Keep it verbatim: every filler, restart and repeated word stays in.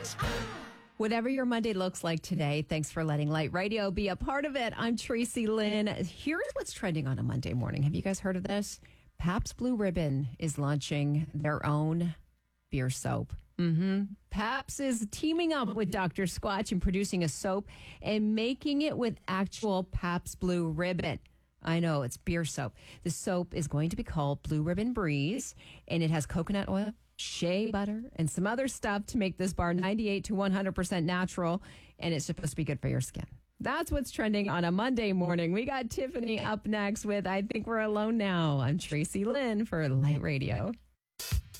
Whatever your Monday looks like today, thanks for letting Light Radio be a part of it. I'm Tracy Lynn. Here's what's trending on a Monday morning. Have you guys heard of this? Pabst Blue Ribbon is launching their own beer soap. Mm-hmm. Pabst is teaming up with Doctor Squatch and producing a soap and making it with actual Pabst Blue Ribbon. I know, it's beer soap. The soap is going to be called Blue Ribbon Breeze, and it has coconut oil, shea butter, and some other stuff to make this bar ninety-eight to one hundred percent natural, and it's supposed to be good for your skin. That's what's trending on a Monday morning. We got Tiffany up next with I Think We're Alone Now. I'm Tracy Lynn for Light Radio.